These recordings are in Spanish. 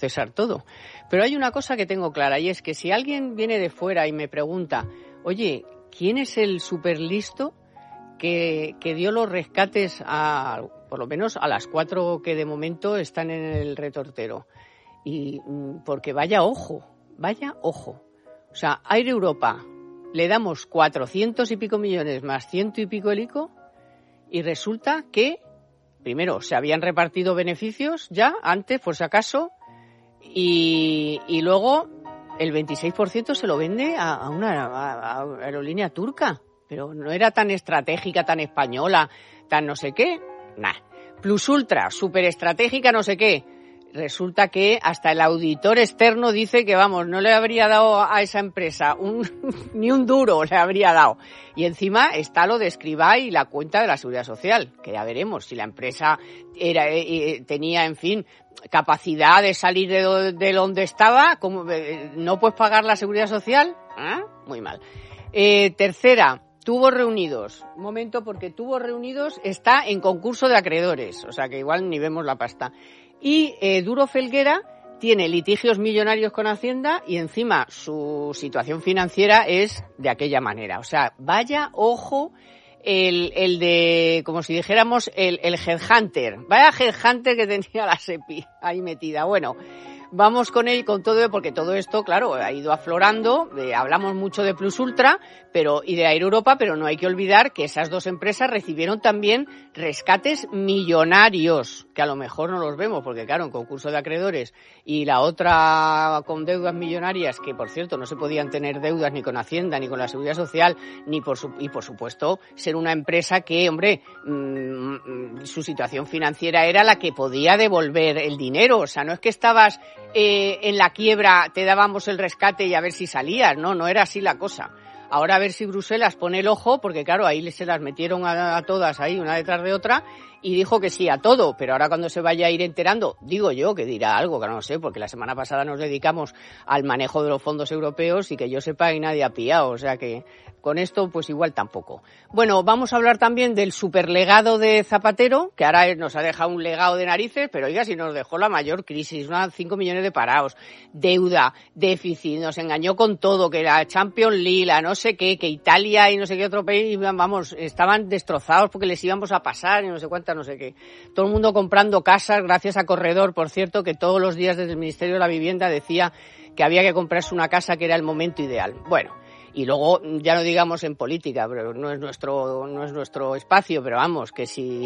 César, todo. Pero hay una cosa que tengo clara, y es que si alguien viene de fuera y me pregunta, oye, ¿quién es el superlisto que dio los rescates por lo menos a las 4 que de momento están en el retortero? Y porque vaya ojo. O sea, Air Europa le damos 400 y pico millones más 100 y pico el ICO, y resulta que, primero, se habían repartido beneficios ya antes, por si acaso, y luego el 26% se lo vende a una aerolínea turca. Pero no era tan estratégica, tan española, tan no sé qué. Nah. Plus Ultra, súper estratégica, no sé qué. Resulta que hasta el auditor externo dice que, vamos, no le habría dado a esa empresa ni un duro le habría dado. Y encima está lo de Escribá y la cuenta de la Seguridad Social, que ya veremos si la empresa tenía, en fin, capacidad de salir de donde estaba. ¿No puedes pagar la Seguridad Social? ¿Ah? Muy mal. Tercera, Tubos Reunidos. Un momento, porque Tubos Reunidos está en concurso de acreedores, o sea que igual ni vemos la pasta. Y Duro Felguera tiene litigios millonarios con Hacienda y encima su situación financiera es de aquella manera. O sea, vaya ojo el de, como si dijéramos, el headhunter. Vaya headhunter que tenía la SEPI ahí metida. Bueno, vamos con todo, porque todo esto, claro, ha ido aflorando. Hablamos mucho de Plus Ultra y de Air Europa, pero no hay que olvidar que esas dos empresas recibieron también rescates millonarios, que a lo mejor no los vemos, porque claro, en concurso de acreedores, y la otra con deudas millonarias, que por cierto no se podían tener deudas ni con Hacienda, ni con la Seguridad Social, y por supuesto ser una empresa que, hombre, su situación financiera era la que podía devolver el dinero. O sea, no es que estabas en la quiebra, te dábamos el rescate y a ver si salías, no era así la cosa. Ahora a ver si Bruselas pone el ojo, porque claro, ahí se las metieron a todas ahí, una detrás de otra, y dijo que sí a todo, pero ahora cuando se vaya a ir enterando, digo yo que dirá algo, que no sé, porque la semana pasada nos dedicamos al manejo de los fondos europeos y que yo sepa y nadie ha pillado, o sea que con esto pues igual tampoco. Bueno, vamos a hablar también del superlegado de Zapatero, que ahora nos ha dejado un legado de narices, pero oiga, si nos dejó la mayor crisis, 5 millones de parados, deuda, déficit, nos engañó con todo, que la Champions League, la no sé qué, que Italia y no sé qué otro país, vamos, estaban destrozados porque les íbamos a pasar y no sé cuántas, no sé qué. Todo el mundo comprando casas, gracias a Corredor, por cierto, que todos los días desde el Ministerio de la Vivienda decía que había que comprarse una casa, que era el momento ideal. Bueno, y luego, ya no digamos en política, pero no es nuestro espacio, pero vamos, que si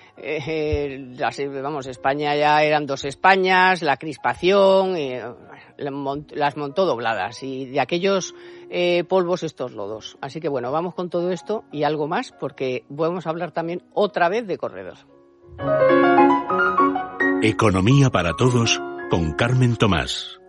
España ya eran dos Españas, la crispación, las montó dobladas, y de aquellos polvos estos lodos. Así que bueno, vamos con todo esto y algo más, porque vamos a hablar también otra vez de Corredor. Economía para todos con Carmen Tomás.